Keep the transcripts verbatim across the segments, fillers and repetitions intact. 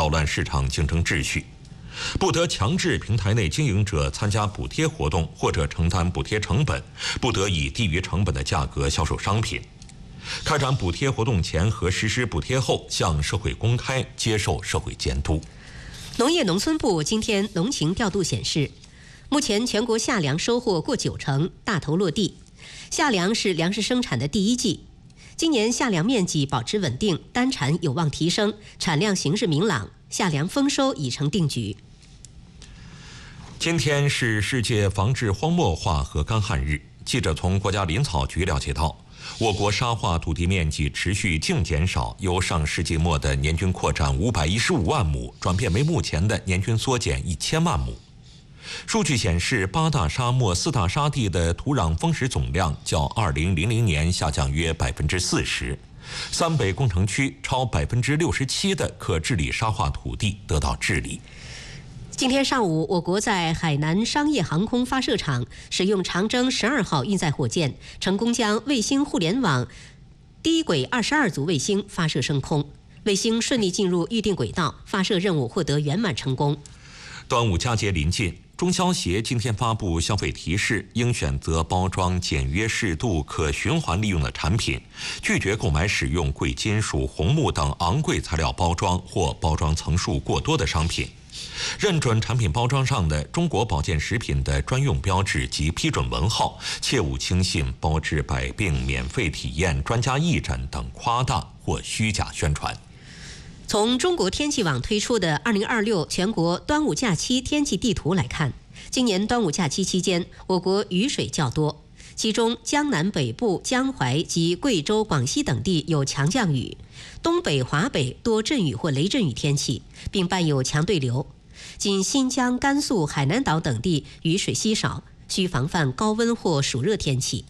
扰乱市场竞争秩序。不得强制平台内经营者参加补贴活动或者承担补贴成本，不得以低于成本的价格销售商品。开展补贴活动前和实施补贴后向社会公开，接受社会监督。 农业农村部今天农情调度显示，目前全国夏粮收获过九成，大头落地。夏粮是粮食生产的第一季，今年夏粮面积保持稳定，单产有望提升，产量形势明朗，夏粮丰收已成定局。 今天是世界防治荒漠化和干旱日。记者从国家林草局了解到，我国沙化土地面积持续净减少，由上世纪末的年均扩展五百一十五万亩，转变为目前的年均缩减一千万亩。数据显示，八大沙漠、四大沙地的土壤丰实总量较二零零零年下降约百分之四十，三北工程区超百分之六十七的可治理沙化土地得到治理。 今天上午，我国在海南商业航空发射场使用长征十二号运载火箭，成功将卫星互联网低轨二十二组卫星发射升空，卫星顺利进入预定轨道，发射任务获得圆满成功。 端午佳节临近，中消协今天发布消费提示，应选择包装简约适度、可循环利用的产品，拒绝购买使用贵金属、红木等昂贵材料包装或包装层数过多的商品。认准产品包装上的中国保健食品的专用标志及批准文号，切勿轻信包治百病、免费体验、专家义诊等夸大或虚假宣传。 从中国天气网推出的二零二六全国端午假期天气地图来看，今年端午假期期间，我国雨水较多，其中江南北部、江淮及贵州、广西等地有强降雨，东北、华北多阵雨或雷阵雨天气，并伴有强对流。仅新疆、甘肃、海南岛等地雨水稀少，需防范高温或暑热天气。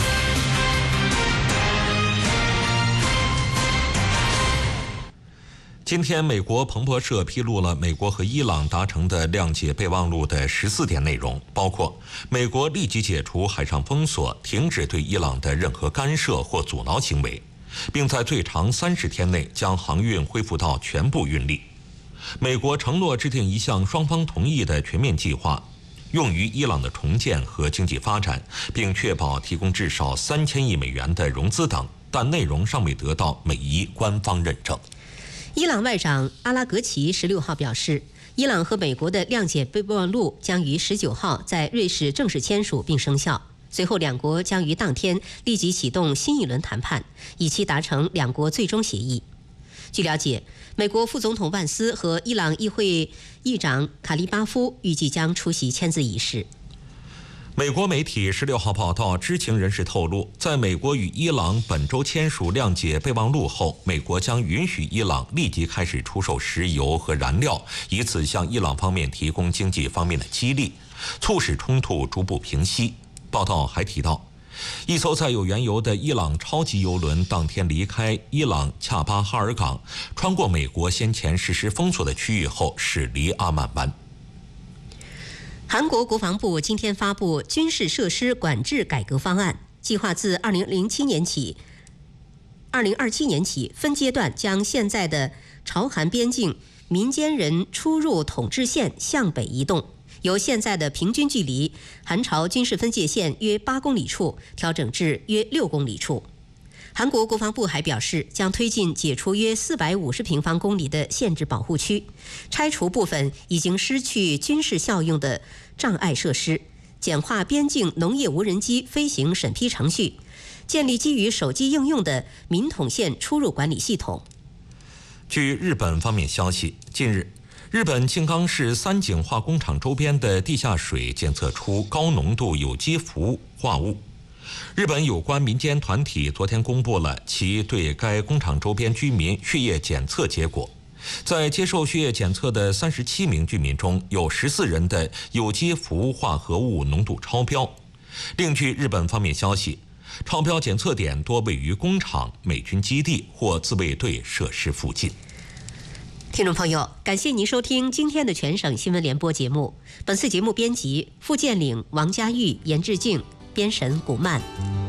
今天，美国彭博社披露了美国和伊朗达成的谅解备忘录的十四点内容，包括美国立即解除海上封锁，停止对伊朗的任何干涉或阻挠行为，并在最长三十天内将航运恢复到全部运力。美国承诺制定一项双方同意的全面计划，用于伊朗的重建和经济发展，并确保提供至少三千亿美元的融资等，但内容尚未得到美伊官方认证。 伊朗外长阿拉格齐十六号表示，伊朗和美国的谅解备忘录将于十九号在瑞士正式签署并生效。随后，两国将于当天立即启动新一轮谈判，以期达成两国最终协议。据了解，美国副总统万斯和伊朗议会议长卡利巴夫预计将出席签字仪式。 美国媒体十六号报道，知情人士透露，在美国与伊朗本周签署谅解备忘录后，美国将允许伊朗立即开始出售石油和燃料，以此向伊朗方面提供经济方面的激励，促使冲突逐步平息。报道还提到，一艘载有原油的伊朗超级油轮当天离开伊朗恰巴哈尔港，穿过美国先前实施封锁的区域后驶离阿曼湾。 韩国国防部今天发布军事设施管制改革方案，计划自二零零七年起、二零二七年起分阶段将现在的朝韩边境民间人出入统治线向北移动，由现在的平均距离韩朝军事分界线约八公里处调整至约六公里处。韩国国防部还表示，将推进解除约四百五十平方公里的限制保护区，拆除部分已经失去军事效用的障碍设施，简化边境农业无人机飞行审批程序，建立基于手机应用的民统线出入管理系统。 据日本方面消息，近日，日本静冈市三井化工厂周边的地下水检测出高浓度有机氟化物。日本有关民间团体昨天公布了其对该工厂周边居民血液检测结果，在接受血液检测的三十七名居民中，有十四人的有机氟化合物浓度超标。另据日本方面消息，超标检测点多位于工厂、美军基地或自卫队设施附近。 听众朋友，感谢您收听今天的全省新闻联播节目。本次节目编辑付建岭、王家玉、严志静，编审古曼。